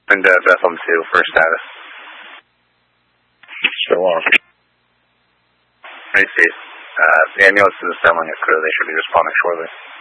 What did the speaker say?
And Bethlehem 2 for status. Still on. Hey, Steve. The ambulance is assembling a crew. They should be responding shortly.